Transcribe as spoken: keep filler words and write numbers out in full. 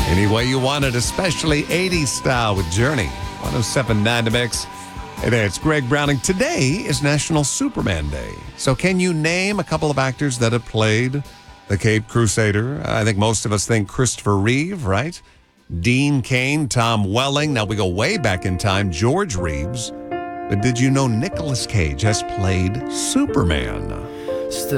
Any way you want it, especially eighties style with Journey. one oh seven point nine to Mix. Hey there, it's Greg Browning. Today is National Superman Day. So can you name a couple of actors that have played the Caped Crusader? I think most of us think Christopher Reeve, right? Dean Cain, Tom Welling. Now we go way back in time, George Reeves. But did you know Nicolas Cage has played Superman? Still